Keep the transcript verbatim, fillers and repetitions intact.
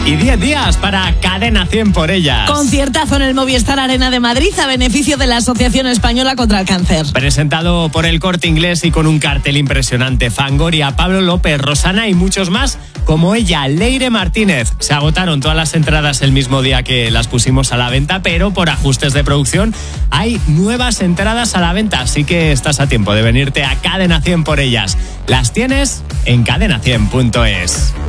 Y diez días para Cadena cien por ellas. Conciertazo en el Movistar Arena de Madrid a beneficio de la Asociación Española contra el Cáncer. Presentado por El Corte Inglés y con un cartel impresionante. Fangoria, Pablo López, Rosana y muchos más como ella, Leire Martínez. Se agotaron todas las entradas el mismo día que las pusimos a la venta, pero por ajustes de producción hay nuevas entradas a la venta, así que estás a tiempo de venirte a Cadena cien por ellas. Las tienes en cadena cien punto es.